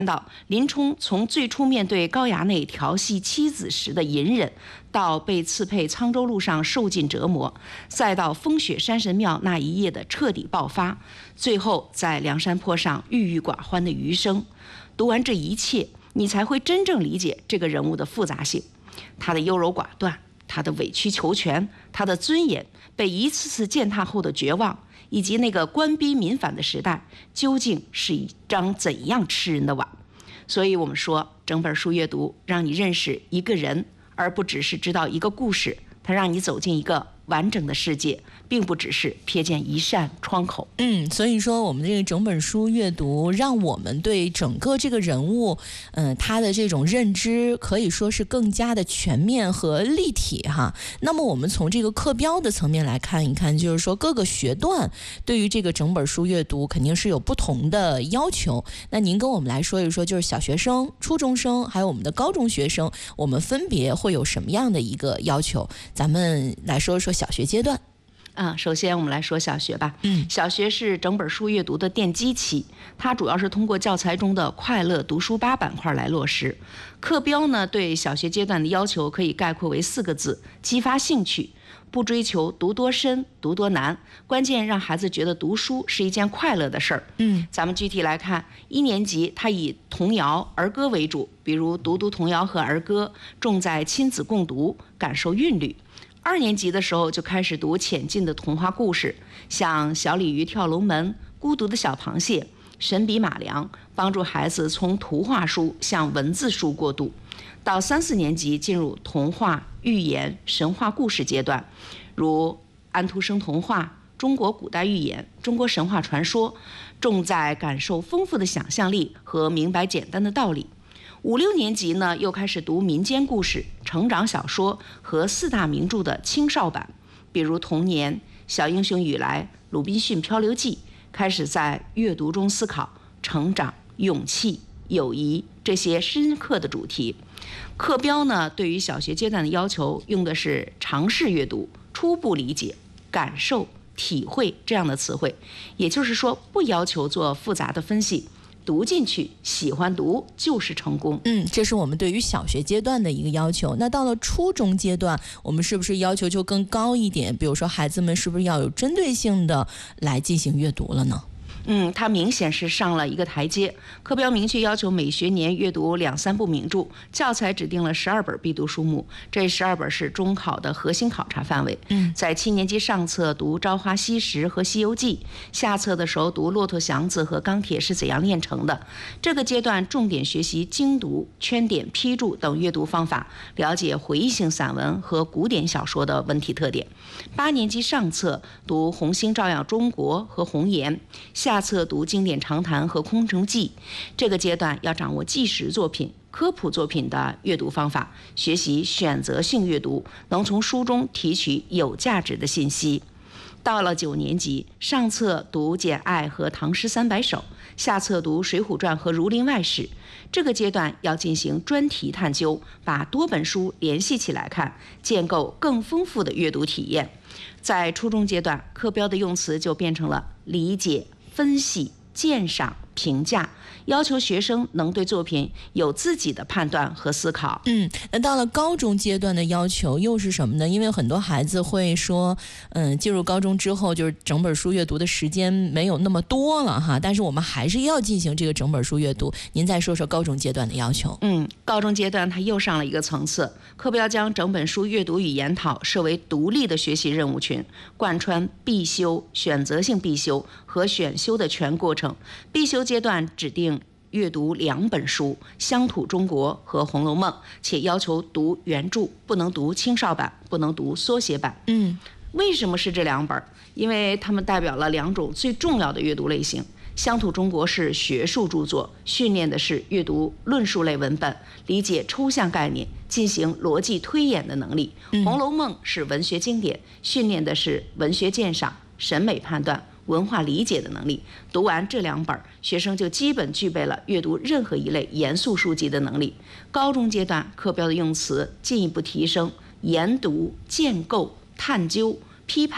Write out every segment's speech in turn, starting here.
到林冲从最初面对高衙内调戏妻子时的隐忍，到被刺配沧州路上受尽折磨，再到风雪山神庙那一夜的彻底爆发，最后在梁山坡上郁郁寡欢的余生。读完这一切，你才会真正理解这个人物的复杂性，他的优柔寡断，他的委曲求全，他的尊严被一次次践踏后的绝望，以及那个官逼民反的时代究竟是一张怎样吃人的碗。所以我们说，整本书阅读让你认识一个人，而不只是知道一个故事，它让你走进一个完整的世界，并不只是瞥见一扇窗口。 所以说我们这个整本书阅读，让我们对整个这个人物，他的这种认知可以说是更加的全面和立体哈。那么我们从这个课标的层面来看一看，就是说各个学段对于这个整本书阅读肯定是有不同的要求。那您跟我们来说一说，就是小学生、初中生，还有我们的高中学生，我们分别会有什么样的一个要求？咱们来说说小学阶段。 首先我们来说小学吧。小学是整本书阅读的奠基期，它主要是通过教材中的快乐读书8板块来落实。课标呢，对小学阶段的要求可以概括为4个字：激发兴趣。不追求读多深、读多难，关键让孩子觉得读书是一件快乐的事儿。咱们具体来看，1年级它以童谣、儿歌为主，比如读童谣和儿歌，重在亲子共读，感受韵律。2年级的时候就开始读浅近的童话故事，像小鲤鱼跳龙门、孤独的小螃蟹、神笔马良，帮助孩子从图画书向文字书过渡。到3、4年级进入童话、寓言、神话故事阶段，如安徒生童话、中国古代寓言、中国神话传说，重在感受丰富的想象力和明白简单的道理。5、6年级呢，又开始读民间故事、成长小说和4大名著的青少版，比如《童年》、《小英雄雨来》、《鲁滨逊漂流记》，开始在阅读中思考成长、勇气、友谊这些深刻的主题。课标呢，对于小学阶段的要求用的是尝试阅读、初步理解、感受、体会这样的词汇，也就是说，不要求做复杂的分析，读进去，喜欢读就是成功。 这是我们对于小学阶段的一个要求。那到了初中阶段，我们是不是要求就更高一点？比如说，孩子们是不是要有针对性的来进行阅读了呢？ 它明显是上了一个台阶。课标明确要求每学年阅读2、3部名著，教材指定了12本必读书目，这12本是中考的核心考察范围。在7年级上册读《朝花夕拾》和《西游记》，下册的时候读《骆驼祥子》和《钢铁是怎样炼成的》。这个阶段重点学习精读、圈点、批注等阅读方法，了解回忆性散文和古典小说的文体特点。8年级上册读《红星照耀中国》和《红岩》，下册读经典长谈和空城计。这个阶段要掌握纪实作品、科普作品的阅读方法，学习选择性阅读，能从书中提取有价值的信息。到了9年级，上册读《简爱》和《唐诗300首》，下册读《水浒传》和《儒林外史》。这个阶段要进行专题探究，把多本书联系起来看，建构更丰富的阅读体验。在初中阶段，课标的用词就变成了理解、分析、鉴赏、评价，要求学生能对作品有自己的判断和思考。 那到了高中阶段的要求又是什么呢？因为很多孩子会说，进入高中之后，就是整本书阅读的时间没有那么多了哈，但是我们还是要进行这个整本书阅读。您再说说高中阶段的要求。 高中阶段它又上了一个层次，课标将整本书阅读与研讨设为独立的学习任务群，贯穿必修、选择性必修和选修的全过程。必修阶段指定阅读2本书，《乡土中国》和《红楼梦》，且要求读原著，不能读青少版，不能读缩写版。为什么是这2本？因为它们代表了2种最重要的阅读类型。乡土中国是学术著作，训练的是阅读论述类文本，理解抽象概念，进行逻辑推演的能力。红楼梦是文学经典，训练的是文学鉴赏、审美判断、文化理解的能力。读完这2本，学生就基本具备了阅读任何一类严肃书籍的能力。高中阶段课标的用词进一步提升，研读、建构、探究、批判，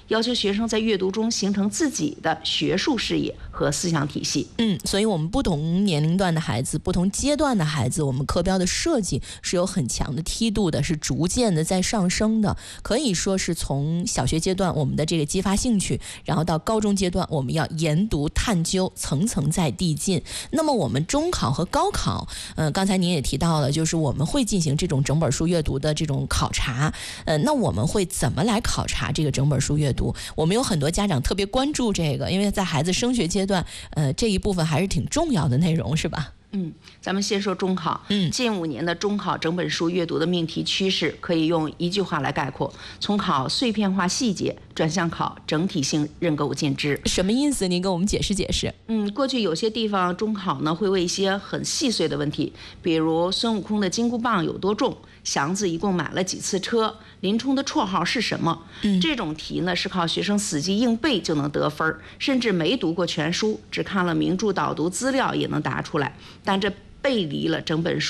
要求学生在阅读中形成自己的学术视野和思想体系。 所以我们不同年龄段的孩子，不同阶段的孩子，我们课标的设计是有很强的梯度的，是逐渐的在上升的。可以说是从小学阶段我们的这个激发兴趣，然后到高中阶段我们要研读探究，层层在递进。那么我们中考和高考，刚才您也提到了，就是我们会进行这种整本书阅读的这种考察。那我们会怎么来考察这个整本书阅读？我们有很多家长特别关注这个，因为在孩子升学阶段，这一部分还是挺重要的内容，是吧？ 咱们先说中考。近5年的中考整本书阅读的命题趋势可以用一句话来概括：从考碎片化细节转向考整体性认购尽知。 什么意思？您给我们解释解释。 过去有些地方中考呢会问一些很细碎的问题，比如孙悟空的金箍棒有多重，祥子一共买了几次车，林冲的绰号是什么？这种题呢是靠学生死记硬背就能得分，甚至没读过全书，只看了名著导读资料也能答出来。但这背离了整本书